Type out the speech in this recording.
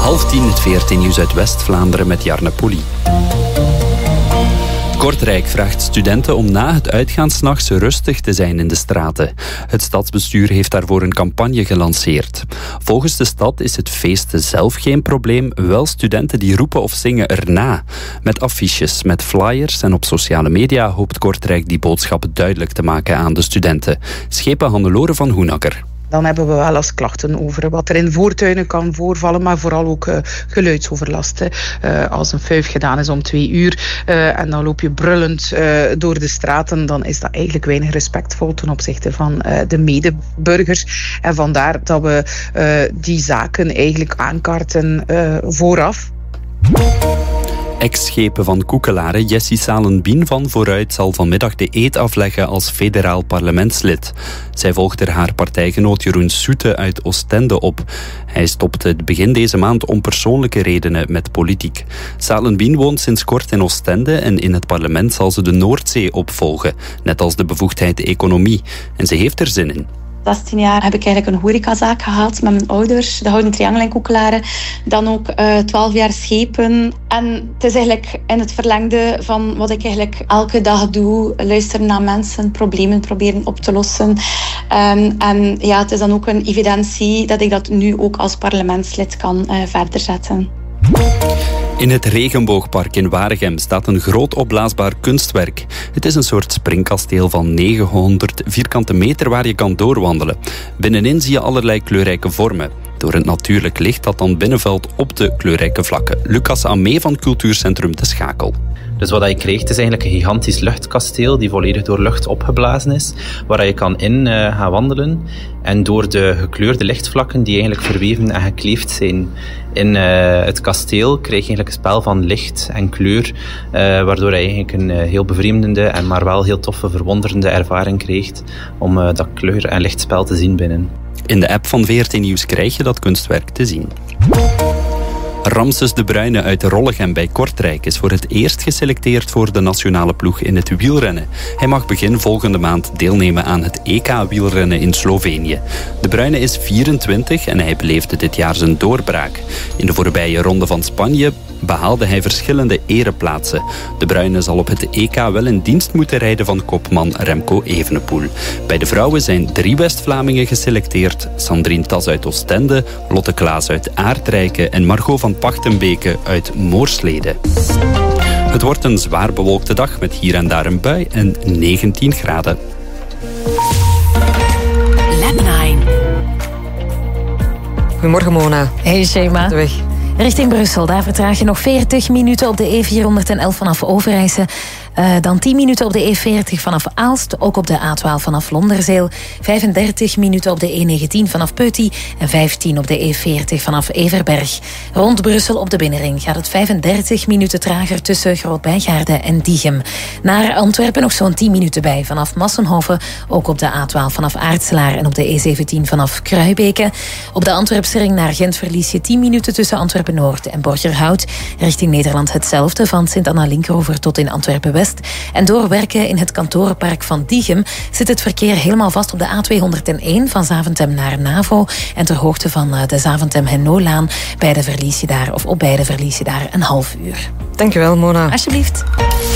9:30, het VRT-nieuws uit West-Vlaanderen met Jarne Poelie. Kortrijk vraagt studenten om na het uitgaan 's nachts rustig te zijn in de straten. Het stadsbestuur heeft daarvoor een campagne gelanceerd. Volgens de stad is het feesten zelf geen probleem, wel studenten die roepen of zingen erna. Met affiches, met flyers en op sociale media hoopt Kortrijk die boodschap duidelijk te maken aan de studenten. Schepen Hannelore van Hoenakker. Dan hebben we wel eens klachten over wat er in voortuinen kan voorvallen, maar vooral ook geluidsoverlast. Als een fuif gedaan is om 2 uur en dan loop je brullend door de straten, dan is dat eigenlijk weinig respectvol ten opzichte van de medeburgers. En vandaar dat we die zaken eigenlijk aankaarten vooraf. Ex-schepen van Koekelare Jessie Salen-Bien van Vooruit zal vanmiddag de eed afleggen als federaal parlementslid. Zij volgt er haar partijgenoot Jeroen Soete uit Oostende op. Hij stopte begin deze maand om persoonlijke redenen met politiek. Salen-Bien woont sinds kort in Oostende en in het parlement zal ze de Noordzee opvolgen, net als de bevoegdheid economie. En ze heeft er zin in. 16 jaar heb ik eigenlijk een horecazaak gehad met mijn ouders, de Houden Triangel in Koekelare. Dan ook 12 jaar schepen. En het is eigenlijk in het verlengde van wat ik eigenlijk elke dag doe. Luisteren naar mensen, problemen proberen op te lossen. En ja, het is dan ook een evidentie dat ik dat nu ook als parlementslid kan verder zetten. In het Regenboogpark in Waregem staat een groot opblaasbaar kunstwerk. Het is een soort springkasteel van 900 vierkante meter waar je kan doorwandelen. Binnenin zie je allerlei kleurrijke vormen. Door het natuurlijk licht dat dan binnenvalt op de kleurrijke vlakken. Lucas Amé van Cultuurcentrum De Schakel. Dus wat je krijgt is eigenlijk een gigantisch luchtkasteel die volledig door lucht opgeblazen is, waar je kan in gaan wandelen. En door de gekleurde lichtvlakken die eigenlijk verweven en gekleefd zijn in het kasteel, krijg je eigenlijk een spel van licht en kleur, waardoor je eigenlijk een heel bevreemdende en maar wel heel toffe, verwonderende ervaring krijgt om dat kleur- en lichtspel te zien binnen. In de app van VRT Nieuws krijg je dat kunstwerk te zien. Ramses de Bruyne uit Rollegem bij Kortrijk is voor het eerst geselecteerd voor de nationale ploeg in het wielrennen. Hij mag begin volgende maand deelnemen aan het EK-wielrennen in Slovenië. De Bruyne is 24 en hij beleefde dit jaar zijn doorbraak. In de voorbije ronde van Spanje behaalde hij verschillende ereplaatsen. De Bruyne zal op het EK wel in dienst moeten rijden van kopman Remco Evenepoel. Bij de vrouwen zijn 3 West-Vlamingen geselecteerd. Sandrine Tas uit Oostende, Lotte Klaas uit Aardrijken en Margot van Pachtenbeke uit Moorslede. Het wordt een zwaar bewolkte dag met hier en daar een bui en 19 graden. Goedemorgen Mona. Hey Shema. De weg. Richting Brussel, daar vertraag je nog 40 minuten op de E411 vanaf Overijse. Dan 10 minuten op de E40 vanaf Aalst, ook op de A12 vanaf Londerzeel. 35 minuten op de E19 vanaf Peuty en 15 op de E40 vanaf Everberg. Rond Brussel op de binnenring gaat het 35 minuten trager tussen Groot-Bijgaarde en Diegem. Naar Antwerpen nog zo'n 10 minuten bij vanaf Massenhoven, ook op de A12 vanaf Aartselaar en op de E17 vanaf Kruibeke. Op de Antwerpsring naar Gent verlies je 10 minuten tussen Antwerpen-Noord en Borgerhout. Richting Nederland hetzelfde, van Sint-Anna-Linkeroever tot in Antwerpen-West. En door werken in het kantorenpark van Diegem zit het verkeer helemaal vast op de A201 van Zaventem naar Navo. En ter hoogte van de Zaventem-Hennolaan op beide verlies je daar een half uur. Dankjewel, Mona. Alsjeblieft.